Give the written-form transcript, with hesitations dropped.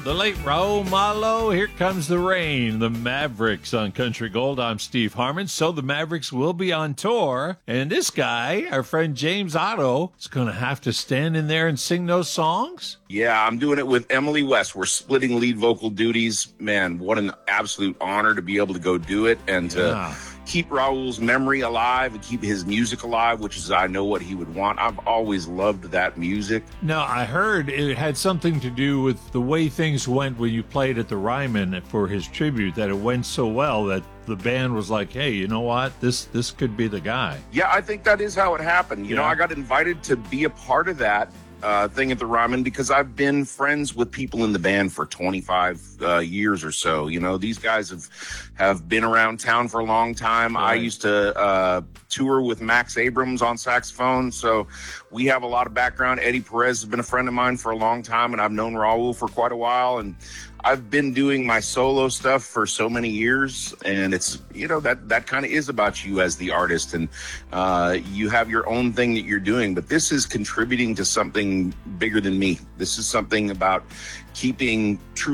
The late Raul Malo, Here Comes the Rain, the Mavericks on Country Gold. I'm Steve Harmon. So the Mavericks will be on tour, and this guy, our friend James Otto, is going to have to stand in there and sing those songs? Yeah, I'm doing it with Emily West. We're splitting lead vocal duties. Man, what an absolute honor to be able to go do it and to keep Raul's memory alive and keep his music alive, which is, I know, what he would want. I've always loved that music. Now, I heard it had something to do with the way things went when you played at the Ryman for his tribute, that it went so well that the band was like, hey, you know what? This could be the guy. Yeah, I think that is how it happened. You know, I got invited to be a part of that thing at the Ryman because I've been friends with people in the band for 25 years or so. You know, these guys have been around town for a long time. Right. I used to tour with Max Abrams on saxophone, so we have a lot of background. Eddie Perez has been a friend of mine for a long time, and I've known Raul for quite a while, and I've been doing my solo stuff for so many years, and it's, you know, that kind of is about you as the artist, and you have your own thing that you're doing, but this is contributing to something bigger than me. This is something about keeping true